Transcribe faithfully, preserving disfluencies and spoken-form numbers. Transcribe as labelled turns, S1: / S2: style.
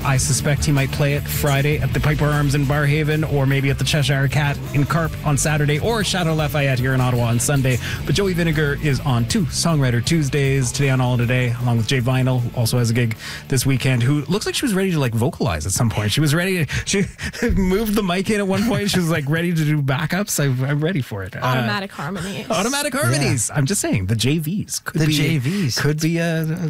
S1: I suspect he might play it Friday at the Piper Arms in Barhaven, or maybe at the Cheshire Cat in Carp on Saturday, or Chateau Lafayette here in Ottawa on Sunday. But Joey Vinegar is on two Songwriter Tuesdays, Today on All Today, along with Jay Vinyl, who also has a gig this weekend, who looks like she was ready to like vocalize at some point. She was ready to, she moved the mic in at one point. She was like ready to do backups. I, I'm ready for it.
S2: Automatic uh, harmonies.
S1: Automatic harmonies. Yeah. I'm just saying, the J Vs. Could
S3: the
S1: be,
S3: J Vs.
S1: Could be a,